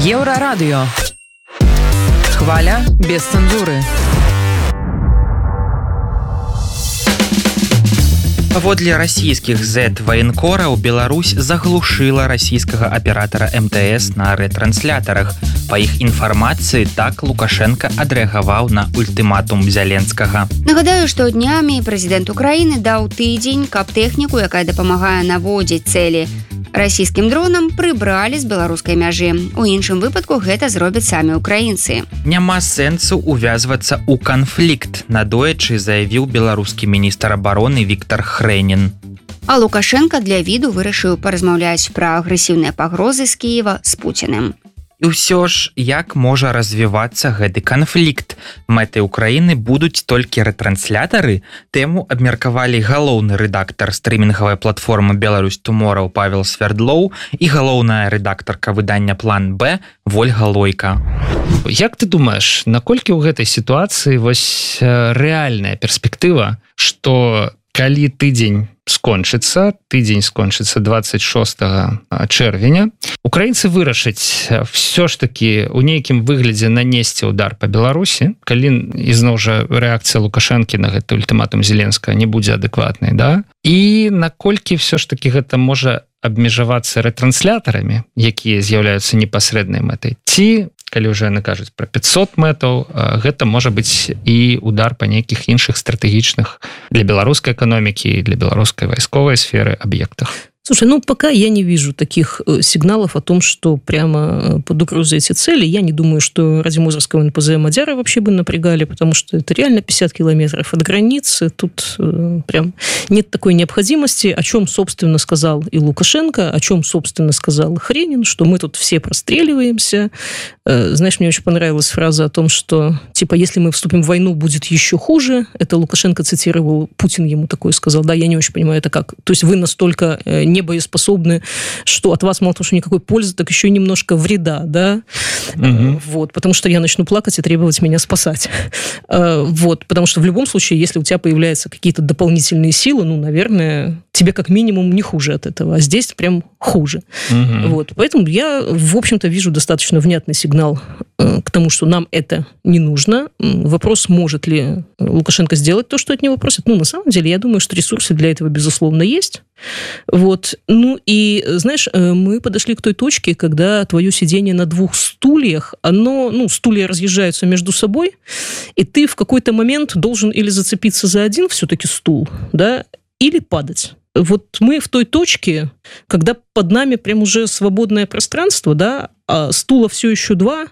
Еўрарадыё. Хваля без цэнзуры. Паводле расійскіх Z-ваенкораў Беларусь заглушыла расійскага аператара МТС на рэтрансляторах. Па іх інфармацыі, так Лукашенко адрэагаваў на ультыматум Зяленскага. Нагадаю, што днямі прэзідэнт Украіны даў тыдзень, каб тэхніку, якая дапамагае наводзіць цэлі расійскім дронам, прыбралі з беларускай мяжы. У іншым выпадку гэта зробяць самі украінцы. Няма сэнсу увязвацца ў канфлікт, надоечы заявіў беларускі міністр абароны Віктор Хрэнін. А Лукашенко для віду вырашыў паразмаўляць пра агрэсіўныя пагрозы з Кіева з Пуціным. І ўсё ж, як можа развівацца гэты канфлікт? Мэтай Украіны будуць толькі рэтрансляторы? Тэму абмеркавалі галоўны рэдактар стрымінгавай платформы Беларусь Tomorrow Павел Свердлоў і галоўная рэдактарка выдання План Б Вольга Лойка. Як ты думаеш, наколькі ў гэтай сітуацыі вось рэальная перспектыва, што калі тыдзень скончыцца 26 чэрвеня, украінцы вырашаць все ж таки у нейкім выглядзе нанесці удар по Беларусі, калі ізноў жа рэакцыя Лукашэнкі на гэты ультыматум Зеленскага не будзе адэкватнай, да? І наколькі все ж таки гэта можа абмежавацца рэтрансляторамі, якія з'яўляюцца непасрэднай мэтай, ці калі ўжо яны кажуць пра 500 мэтаў, гэта можа быць і удар па нейкіх іншых стратэгічных для беларускай эканомікі і для беларускай вайсковай сферы объектах. Слушай, пока я не вижу таких сигналов о том, что прямо под угрозой эти цели. Я не думаю, что ради Мозырского НПЗ Мадяра вообще бы напрягали, потому что это реально 50 километров от границы. Тут прям нет такой необходимости, о чем, собственно, сказал и Лукашенко, о чем, собственно, сказал Хренин, что мы тут все простреливаемся. Знаешь, мне очень понравилась фраза о том, что, типа, если мы вступим в войну, будет еще хуже. Это Лукашенко цитировал, Путин ему такое сказал. Да, я не очень понимаю, это как. То есть вы настолько не боеспособны, что от вас мало того, что никакой пользы, так еще и немножко вреда, да? Вот, потому что я начну плакать и требовать меня спасать. Вот, потому что в любом случае, если у тебя появляются какие-то дополнительные силы, наверное, тебе как минимум не хуже от этого, а здесь прям хуже. Вот, поэтому я, в общем-то, вижу достаточно внятный сигнал к тому, что нам это не нужно. Вопрос, может ли Лукашенко сделать то, что от него просят. На самом деле, я думаю, что ресурсы для этого, безусловно, есть. Вот. И, знаешь, мы подошли к той точке, когда твое сидение на двух стульях, стулья разъезжаются между собой, и ты в какой-то момент должен или зацепиться за один все-таки стул, да, или падать. Вот мы в той точке, когда под нами прям уже свободное пространство, да, а стула все еще два.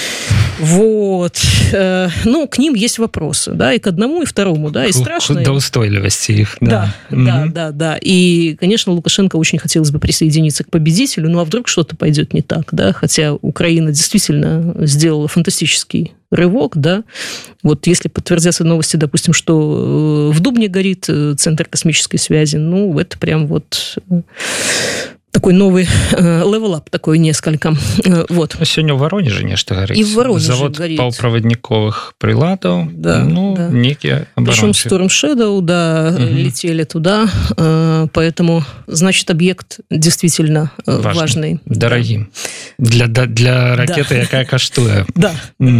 Вот. К ним есть вопросы, да, и к одному, и второму, да, и страшно. До устойливости их, да. Да. И, конечно, Лукашенко очень хотелось бы присоединиться к победителю, а вдруг что-то пойдет не так, да, хотя Украина действительно сделала фантастический рывок, да. Вот если подтвердятся новости, допустим, что в Дубне горит центр космической связи, это прям вот такой новый левел-ап такой несколько. Вот. Сегодня в Воронеже нечто горит. И в Воронеже завод горит. Паўправадніковых прыладаў. Да. Некие причем Storm Shadow, да, летели туда. Поэтому, значит, объект действительно важный. Дорогим. Да. Для ракеты, якая каштуе. Да.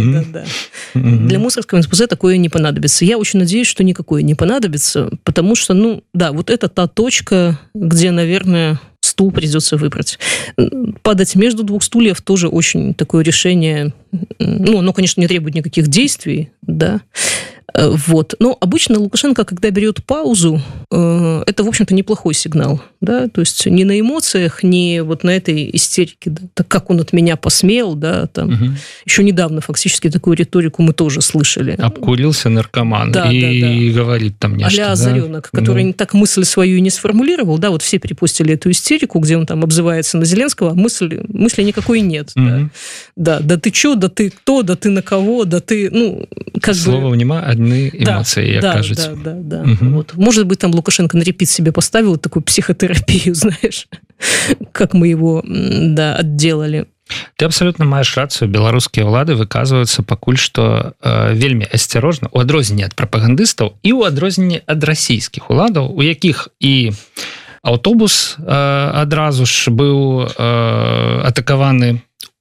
Для Мусоргского НПЗ такое не понадобится. Я очень надеюсь, что никакое не понадобится, потому что, вот это та точка, где, наверное, стул придется выбрать. Падать между двух стульев тоже очень такое решение. Оно, конечно, не требует никаких действий, да. Вот. Но обычно Лукашенко, когда берет паузу, это, в общем-то, неплохой сигнал, да, то есть не на эмоциях, не вот на этой истерике, да, так как он от меня посмел, да, там. Еще недавно фактически такую риторику мы тоже слышали. Обкурился наркоман и говорит там нечто. А-ля Озаренок, который так мысль свою и не сформулировал, да, вот все перепостили эту истерику, где он там обзывается на Зеленского, а мысли никакой нет, да, ты чё, да ты кто, да ты на кого, да ты, как Слово бы... нема одни эмоции, як кажуть. Да. Вот. Может быть, там Лукашенко на репит себе поставил такую психотерапию, знаешь, как мы его, отделали. Ты абсолютна маеш рацыю, беларускія ўлады выказваюцца пакуль што вельмі асцярожна у адрозненні ад прапагандыстаў і ў адрозненні ад расійскіх уладаў, у якіх і аўтобус адразу ж быў атакаваны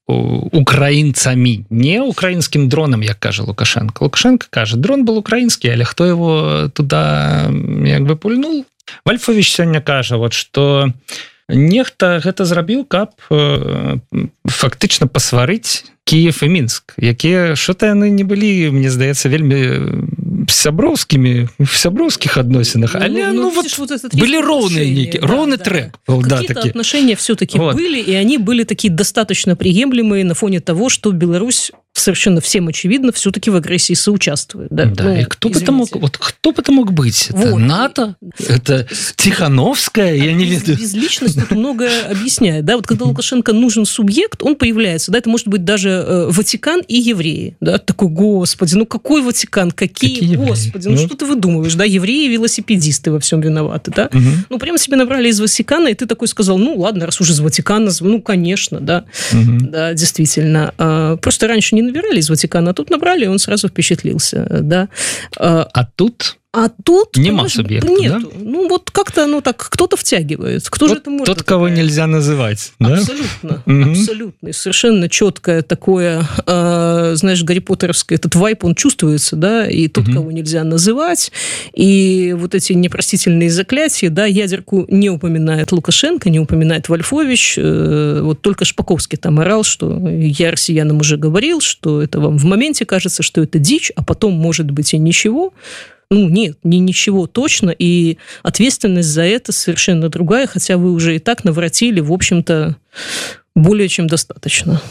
украінцамі, не украінскім дронам, як кажа Лукашенко. Лукашенко кажа, дрон был украінскі, але хто его туда як бы пульнул? Вольфович сёння кажа, вот, что нехта гэта зрабіў, каб фактычна пасварыць Киев і Мінск, якія что-то яны не былі, мне здаецца, вельмі сяброўскіх адносінах, але были роўныя роўны трек. Какие-то отношения все-таки были, и они были такие достаточно приемлемые на фоне того, что Беларусь совершенно всем очевидно все-таки в агрессии соучаствует. Да, и кто бы это мог быть? Это НАТО? Это Тихановская? Я не ведаю. Безличность тут многое объясняет. Да? Вот когда Лукашенко нужен субъект, он появляется. Да? Это может быть даже Ватикан и евреи. Да? Такой, господи, ну какой Ватикан? Какие господи, ну что ты выдумываешь? Да? Евреи и велосипедисты во всем виноваты. Да? Угу. Ну прямо себе набрали из Ватикана, и ты такой сказал, ну ладно, раз уже из Ватикана, ну конечно, да, да, действительно. Просто раньше не набирали из Ватикана, а тут набрали, и он сразу впечатлился, да. А тут нема субъекта, нету. Да? Ну, вот как-то оно так, кто-то втягивает. Кто вот же это может? Тот, кого нельзя называть. Да? Абсолютно. Абсолютно. И совершенно четкое такое, знаешь, Гарри Поттеровское, этот вайп, он чувствуется, да, и тот, кого нельзя называть, и вот эти непростительные заклятия, да, ядерку не упоминает Лукашенко, не упоминает Вольфович, вот только Шпаковский там орал, что я россиянам уже говорил, что это вам в моменте кажется, что это дичь, а потом, может быть, и ничего. Ну, нет, не ничего точно, и ответственность за это совершенно другая, хотя вы уже и так наворотили, в общем-то, более чем достаточно.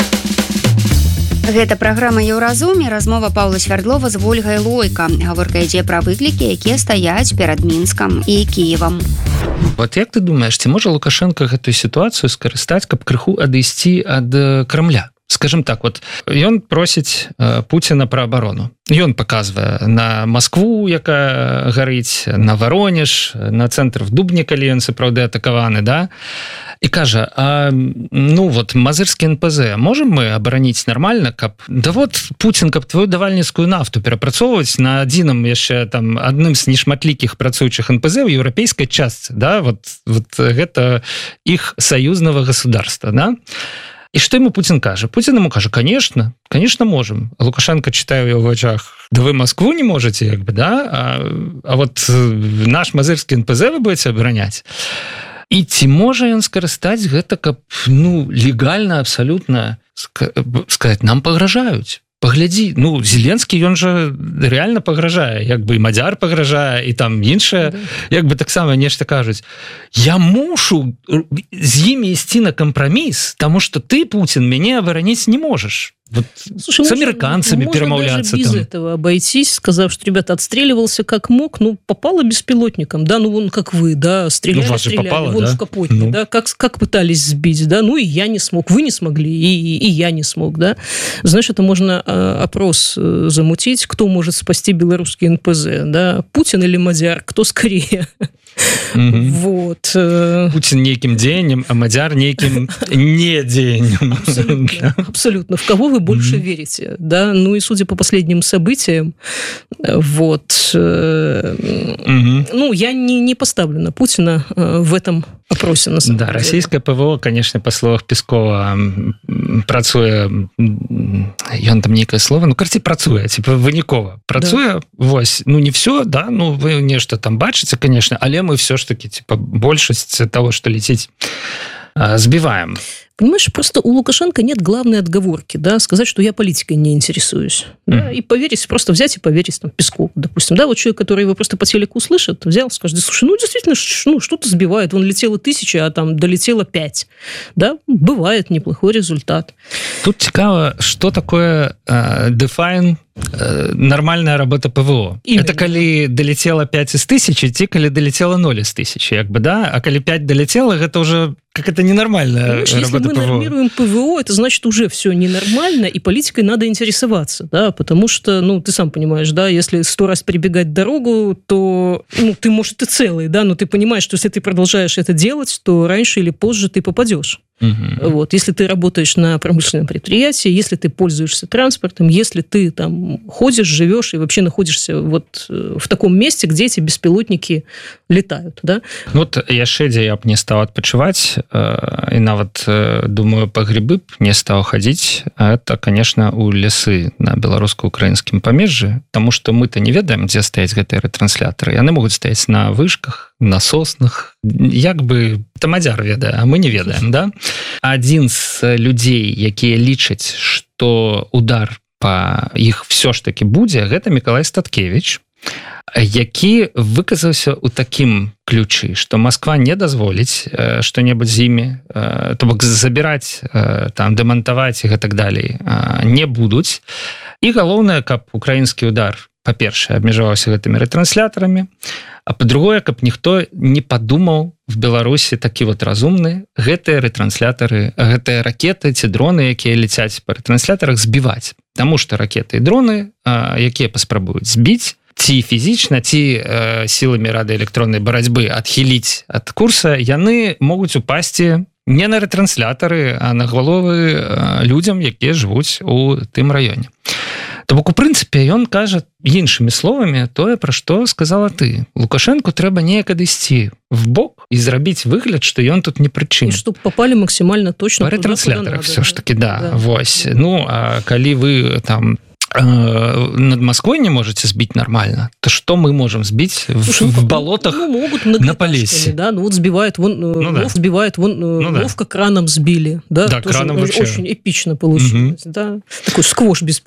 Гэта праграма «Еўразум» і размова Паўла Свярдлова з Вольгай Лойка. Гаворка ідзе пра выклікі, якія стаяць перад Мінскам і Кіевам. Вот як ты думаешь, ці можа Лукашенко гэтую сітуацыю скарыстаць, каб крыху адысці ад Крамля? Скажем так, вот ён просіць Пуціна пра абарону. Ён паказвае на Маскву, якая гарыць, на Воронеж, на цэнтр в Дубні, калі ён сапраўды атакаваны, да? І кажа, ну вот мазырскі НПЗ можем мы абараніць нормально, каб да вот Пуцін, каб твою давальніцкую нафту перапрацоўваць на адзіным яшчэ там адным з нешматлікіх працуючых НПЗ ў еўрапейскай частцы, да? Вот гэта іх саюзнага государства, да? И что ему Путин кажа? Путин ему кажа, конечно можем. А Лукашенко, читаю в его очах, да вы Москву не можете, как бы, да? А вот наш мазырскі НПЗ вы будете оборонять. И ці можа ён скарыстаць гэта, каб, ну, легально абсолютно сказать, нам пагражаюць. Паглядзі, ну, Зеленскі, ён жа реально пагражае, як бы і Мадзяр пагражае, і там іншае, як бы таксама нешта кажуць. Я мушу з імі ісці на компромисс, тому что ты, Путин, мяне абараніць не можешь. Вот. Слушай, с американцами перемовляться. Можно даже без этого обойтись, сказав, что, ребята, отстреливался как мог, ну, попало беспилотником, да, ну, вон как вы, да, стреляли, попало, вон да? В Капотне, да, как пытались сбить, да, ну, и я не смог, вы не смогли, и я не смог, да. Знаешь, это можно опрос замутить, кто может спасти белорусский НПЗ, да, Путин или Мадзяр, кто скорее. Вот. Путин неким денем, а Мадзяр неким не денем. Абсолютно. В кого вы больше верите? Да? Ну и судя по последним событиям, вот, ну, я не поставлю на Путина в этом опросе. На самом деле. Российское ПВО, конечно, по словах Пескова, працуе, ён там некое слово, ну, карці працуе, типа вынікова. Працуе, да. Вось, ну, не все, да, ну, вы нешта там бачыце, конечно, але мы все ж таки, типа, большасць того, что лететь, сбиваем. Понимаешь, просто у Лукашенко нет главной отговорки, да, сказать, что я политикой не интересуюсь. Да, и поверить, просто взять и поверить там, Пескову, допустим. Да, вот человек, который его просто по телеку услышит, взял, скажет, слушай, ну, действительно, ну, что-то сбивает. Вон летело 1000, а там долетело 5. Да, бывает неплохой результат. Тут цікаво, что такое define нормальная работа ПВО. Именно. Это коли долетело 5 из 1000, ці коли долетело 0 из 1000, як бы, да? А коли 5 долетело, это уже как это ненормальная работа если мы ПВО. Нормируем ПВО, это значит уже все ненормально, и политикой надо интересоваться, да, потому что, ну, ты сам понимаешь, да, если 100 раз перебегать дорогу, то, ну, ты, может, и целый, да, но ты понимаешь, что если ты продолжаешь это делать, то раньше или позже ты попадешь. Вот. Если ты работаешь на промышленном предприятии, если ты пользуешься транспортом, если ты там там ходишь, живешь и вообще находишься вот в таком месте, где эти беспилотники летают, да? Вот яшчэ, дзе я б не стаў адпачываць і нават, думаю, па грибы б не стаў хадзіць, это, конечно, у лясы на беларуска-украінскім памежжы, тому что мы-то не ведаем, дзе стаяць гэтыя рэтрансляторы. Яны могуць стаяць на вышках, на соснах, як бы тамадзяр ведае, а мы не ведаем, да? Адзін з людзей, якія лічаць, што удар па іх все ж таки будзе, гэта Миколай Статкевич, які выказаўся ў такім ключы, што Москва не дазволіць што-небудзь з імі, то бок забіраць, там, дэмантаваць і гэтак далей не будуць. І галоўнае, каб украінскі удар, па-першае, абмежаваўся гэтымі рэтрансляторамі, а па-другое, каб ніхто не падумаў в Беларусі такі вот разумны гэтыя рэтрансляторы, гэтыя ракеты ці дроны, якія ляцяць па рэтрансляторах, збіваць. Таму што ракеты і дроны, якія паспрабуюць збіць, ці фізічна, ці сіламі радыёэлектроннай барацьбы адхіліць ад курса, яны могуць упасці не на рэтрансляторы, а на галовы людзям, якія жывуць у тым раёне. То бок, у прынцыпе, ён кажа іншымі словамі тое, пра што сказала ты. Лукашэнку трэба неяк адысці в бок і зрабіць выгляд, што ён тут не прычым. Чтоб попали максимально точно па рэтрансляторах все ж таки, да. Вось. Ну, а калі вы там над Москвой не можете сбить нормально, то что мы можем сбить в болотах на Полесье? Да, ну вот сбивает вон, сбивает вон, ловко краном сбили. Да, краном вообще. Очень эпично получилось. Да. Такой сквош без